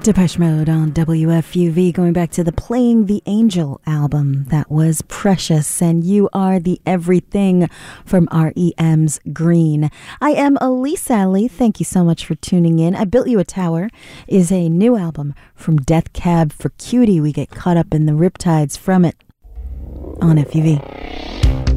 Depeche Mode on WFUV, going back to the Playing the Angel album. That was Precious, and You Are the Everything from REM's Green. I am Elise Sally. Thank you so much for tuning in. I Built You a Tower is a new album from Death Cab for Cutie. We get caught up in the riptides from it on FUV.